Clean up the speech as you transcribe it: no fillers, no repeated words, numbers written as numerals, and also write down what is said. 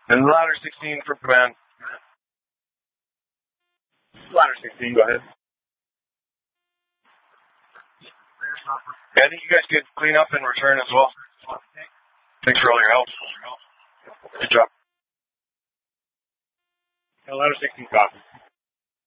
And ladder 16 for command. Ladder 16, go ahead. I think you guys could clean up and return as well. Thanks for all your help. Good job. Ladder 16 copy.